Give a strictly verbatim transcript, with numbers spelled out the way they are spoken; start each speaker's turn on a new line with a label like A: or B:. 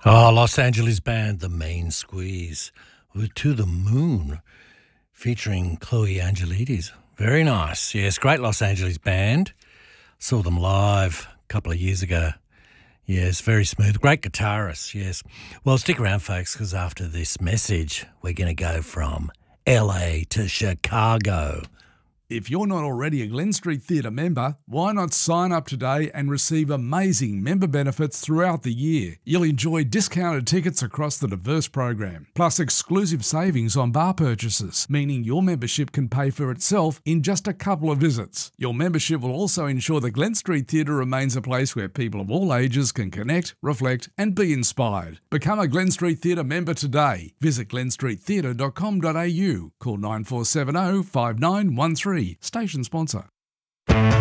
A: Oh, Los Angeles band, The Main Squeeze, with To the Moon, featuring Chloe Angelides. Very nice. Yes, great Los Angeles band. Saw them live a couple of years ago. Yes, very smooth. Great guitarist, yes. Well, stick around, folks, because after this message, we're going to go from L A to Chicago.
B: If you're not already a Glen Street Theatre member, why not sign up today and receive amazing member benefits throughout the year? You'll enjoy discounted tickets across the diverse program, plus exclusive savings on bar purchases, meaning your membership can pay for itself in just a couple of visits. Your membership will also ensure the Glen Street Theatre remains a place where people of all ages can connect, reflect and be inspired. Become a Glen Street Theatre member today. Visit glen street theatre dot com dot a u. Call nine four seven zero five nine one three. Station sponsor.